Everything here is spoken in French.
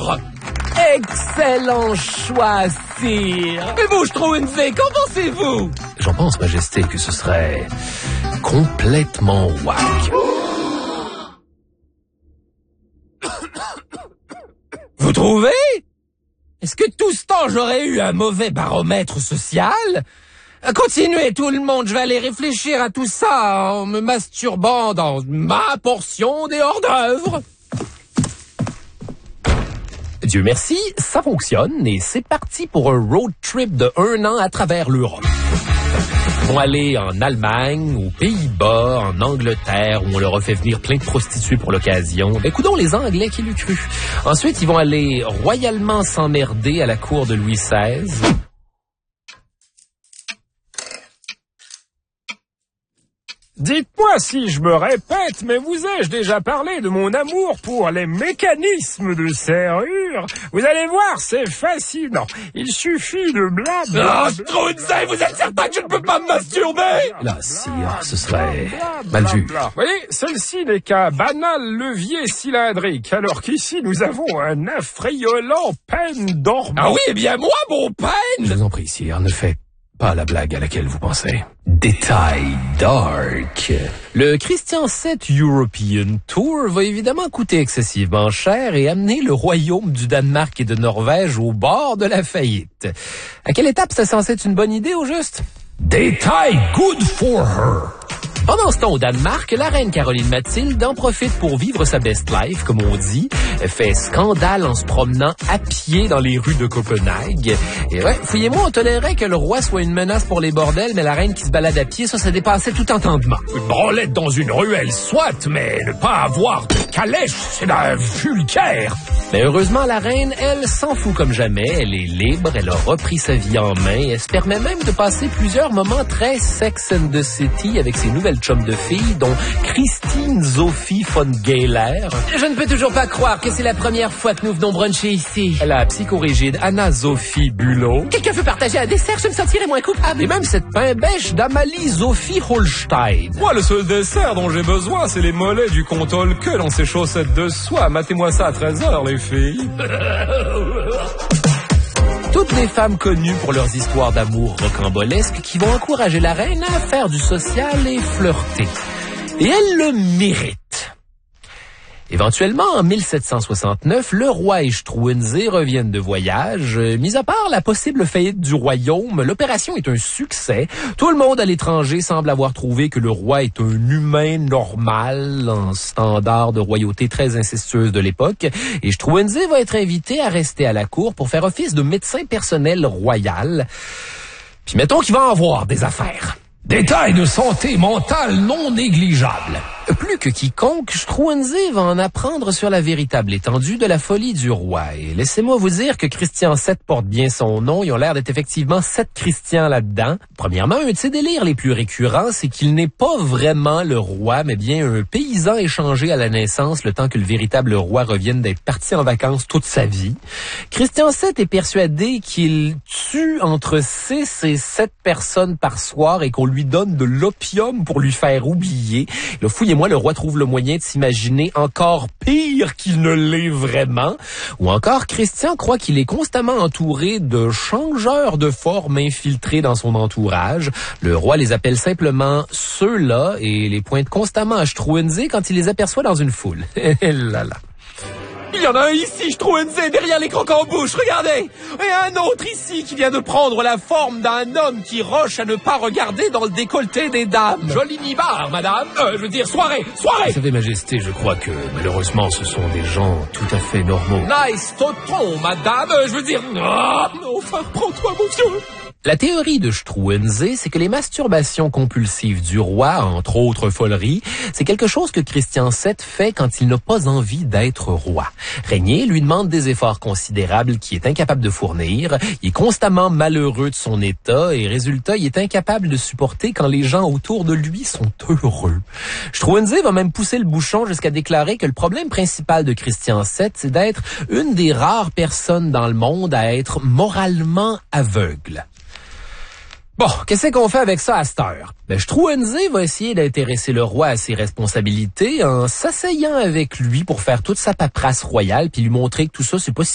l'amour. Excellent choix, sire. Et vous, Struensee, qu'en pensez-vous? J'en pense, Majesté, que ce serait complètement wack. Vous trouvez? Est-ce que tout ce temps, j'aurais eu un mauvais baromètre social? Continuez tout le monde, je vais aller réfléchir à tout ça en me masturbant dans ma portion des hors-d'œuvre. Dieu merci, ça fonctionne et c'est parti pour un road trip de 1 an à travers l'Europe. Ils vont aller en Allemagne, aux Pays-Bas, en Angleterre, où on leur a fait venir plein de prostituées pour l'occasion. Ben, coudonc, les Anglais qui l'eût cru. Ensuite, ils vont aller royalement s'emmerder à la cour de Louis XVI. Dites-moi si je me répète, mais vous ai-je déjà parlé de mon amour pour les mécanismes de serrure? Vous allez voir, c'est fascinant. Il suffit de blabla. Ah, Struensee, vous êtes certain que je ne peux pas me masturber? Là, sire, ce serait mal vu. Vous voyez, celle-ci n'est qu'un banal levier cylindrique, alors qu'ici, nous avons un affriolant pen dormant. Ah oui, eh bien moi, mon pen! Je vous en prie, sire, ne faites pas la blague à laquelle vous pensez. Détail dark. Le Christian VII European Tour va évidemment coûter excessivement cher et amener le royaume du Danemark et de Norvège au bord de la faillite. À quelle étape c'était censé être une bonne idée au juste? Détail good for her. Pendant ce temps, au Danemark, la reine Caroline Mathilde en profite pour vivre sa best life, comme on dit. Elle fait scandale en se promenant à pied dans les rues de Copenhague. Et ouais, fouillez-moi, on tolérait que le roi soit une menace pour les bordels, mais la reine qui se balade à pied, ça dépassait tout entendement. Une branlette dans une ruelle, soit, mais ne pas avoir de calèche, c'est d'un vulgaire. Mais heureusement, la reine, elle, s'en fout comme jamais. Elle est libre, elle a repris sa vie en main. Elle se permet même de passer plusieurs moments très Sex and the City avec ses nouvelles chums de filles, dont Christine Sophie von Geiler. Je ne peux toujours pas croire que c'est la première fois que nous venons bruncher ici. La psychorigide Anna-Sophie Bulot. Quelqu'un veut partager un dessert, je me sentirais moins coupable. Et même cette pain-bêche d'Amalie Sophie Holstein. Moi, le seul dessert dont j'ai besoin, c'est les mollets du comte Holke dans ses chaussettes de soie. Matez-moi ça à 13h, les filles. Toutes des femmes connues pour leurs histoires d'amour rocambolesques qui vont encourager la reine à faire du social et flirter. Et elle le mérite. Éventuellement, en 1769, le roi et Struensee reviennent de voyage. Mis à part la possible faillite du royaume, l'opération est un succès. Tout le monde à l'étranger semble avoir trouvé que le roi est un humain normal, en standard de royauté très incestueuse de l'époque. Et Struensee va être invité à rester à la cour pour faire office de médecin personnel royal. Puis mettons qu'il va en avoir des affaires. Détails de santé mentale non négligeables. Plus que quiconque, Struensee va en apprendre sur la véritable étendue de la folie du roi. Et laissez-moi vous dire que Christian VII porte bien son nom. Ils ont l'air d'être effectivement 7 Christians là-dedans. Premièrement, un de ses délires les plus récurrents, c'est qu'il n'est pas vraiment le roi, mais bien un paysan échangé à la naissance le temps que le véritable roi revienne d'être parti en vacances toute sa vie. Christian VII est persuadé qu'il tue entre 6 et 7 personnes par soir et qu'on lui donne de l'opium pour lui faire oublier. Là, fouillez-moi, le roi trouve le moyen de s'imaginer encore pire qu'il ne l'est vraiment. Ou encore, Christian croit qu'il est constamment entouré de changeurs de forme infiltrés dans son entourage. Le roi les appelle simplement ceux-là et les pointe constamment à Struensee quand il les aperçoit dans une foule. Là là. Il y en a un ici, Struensee, derrière les crocs en bouche, regardez! Et un autre ici qui vient de prendre la forme d'un homme qui roche à ne pas regarder dans le décolleté des dames. Joli mi-bar, madame. Je veux dire, soirée! Vous savez, Majesté, je crois que, malheureusement, ce sont des gens tout à fait normaux. Nice toton, madame. Je veux dire... Oh, enfin, prends-toi, mon vieux. La théorie de Struensee, c'est que les masturbations compulsives du roi, entre autres foleries, c'est quelque chose que Christian VII fait quand il n'a pas envie d'être roi. Régner lui demande des efforts considérables qu'il est incapable de fournir, il est constamment malheureux de son état et résultat, il est incapable de supporter quand les gens autour de lui sont heureux. Struensee va même pousser le bouchon jusqu'à déclarer que le problème principal de Christian VII, c'est d'être une des rares personnes dans le monde à être moralement aveugle. Bon, qu'est-ce qu'on fait avec ça à cette heure? Struensee va essayer d'intéresser le roi à ses responsabilités en s'asseyant avec lui pour faire toute sa paperasse royale puis lui montrer que tout ça, c'est pas si